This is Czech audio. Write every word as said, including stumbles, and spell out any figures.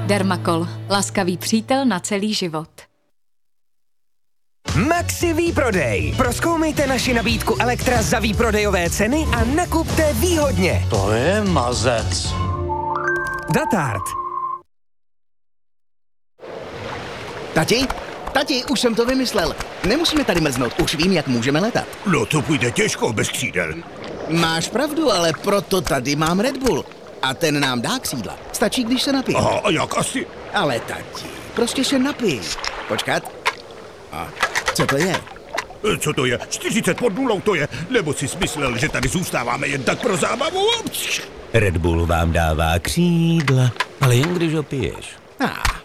Dermacol. Laskavý přítel na celý život. Maxi výprodej. Prozkoumejte naši nabídku Elektra za výprodejové ceny a nakupte výhodně. To je mazec. Datard. Tati? Tati, už jsem to vymyslel. Nemusíme tady mrznout, už vím, jak můžeme letat. No to půjde těžko bez křídel. Máš pravdu, ale proto tady mám Red Bull. A ten nám dá křídla. Stačí, když se napije. Aha, a jak asi? Ale tati, prostě se napij. Počkat. A co to je? Co to je? čtyřicet pod nulou to je? Nebo jsi smyslel, že tady zůstáváme jen tak pro zábavu? Red Bull vám dává křídla, ale jen když ho piješ. Ah.